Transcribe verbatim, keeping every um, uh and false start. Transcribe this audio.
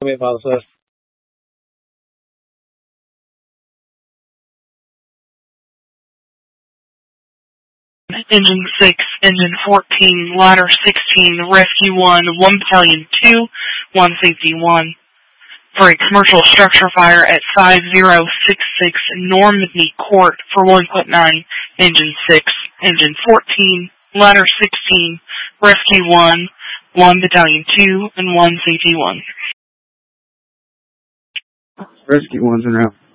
me pausa. Engine six, Engine fourteen, Ladder sixteen, Rescue one, one Battalion two, one Safety one. For a commercial structure fire at five zero six six Normandy Court for one point nine, Engine six, Engine fourteen, Ladder sixteen, Rescue one, one Battalion two, and one Safety one. Rescue one's in route.